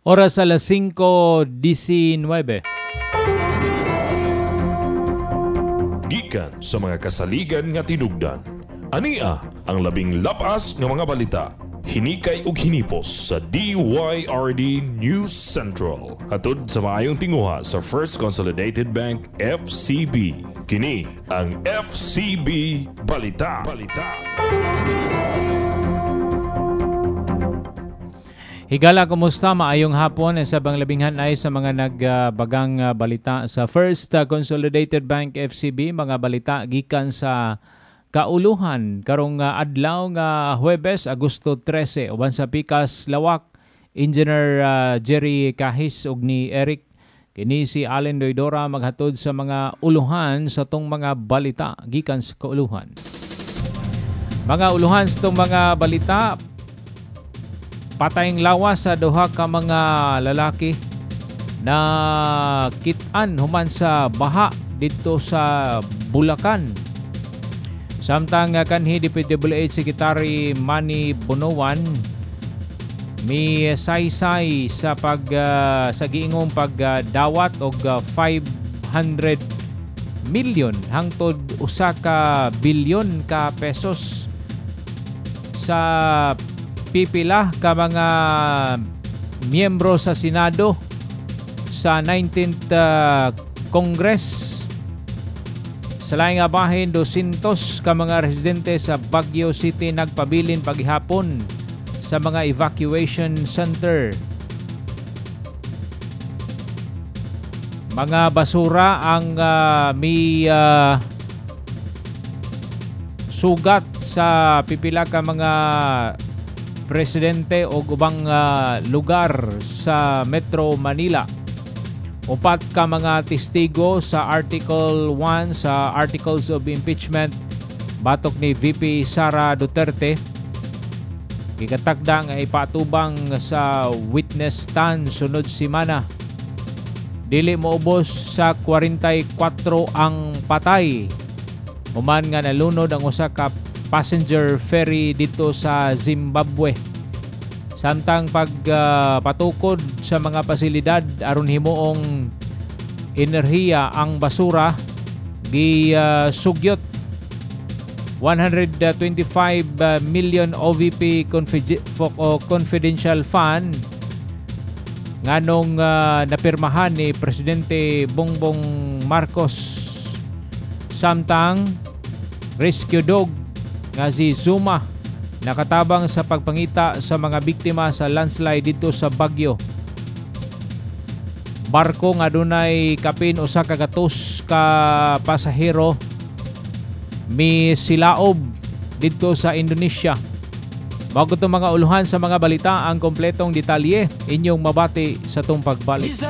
Oras alas 5:19. Gikan sa mga kasaligan nga tinugdan. Ania ang labing lapas nga mga balita. Hinikay ug hinipos sa DYRD News Central. Hatod sa maayong tinguha sa First Consolidated Bank FCB. Kini ang FCB Balita. Higala, kumusta? Maayong hapon sa labing hanay sa mga nagbagang balita sa First Consolidated Bank FCB. Mga balita gikan sa kauluhan karong adlaw nga Huwebes, Agosto 13. Uban sa pikas lawak, Engineer Jerry Kahis ug ni Eric. Kini si Allen Doidora maghatod sa mga uluhan sa tong mga balita gikan sa kauluhan. Mga uluhan sa tong mga balita: patayng lawas sa duha ka mga lalaki na kit-an human sa baha dito sa Bulacan. Samtang kanhi DPWH Secretary Manny Bonoan may saysay sa sa giingong pagdawat og 500 million hangtod 1 ka bilyon ka pesos sa pipila ka mga miyembro sa Senado sa 19th Congress. Sa laing nga bahin, 200 ka mga residente sa Baguio City nagpabilin paghihapon sa mga evacuation center. Mga basura ang may sugat sa pipila ka mga presidente o ubang lugar sa Metro Manila. Upat ka mga testigo sa Article 1 sa Articles of Impeachment batok ni VP Sara Duterte. Gikatakda nga ipatubang sa witness stand sunod semana. Dili moubos sa 44 ang patay. Human nga nalunod ang usa ka passenger ferry dito sa Zimbabwe. Samtang pagpatukod sa mga pasilidad aron himuong enerhiya ang basura, gisugyot 125 million OVP confidential fund nganong napirmahan ni Presidente Bongbong Marcos. Samtang rescue dog nga si Zuma nakatabang sa pagpangita sa mga biktima sa landslide dito sa Baguio. Barko nga dunay kapin usa ka gatos ka pasahero mi silaob dito sa Indonesia. Bago itong mga uluhan sa mga balita, ang kompletong detalye inyong mabati sa itong pagbalik.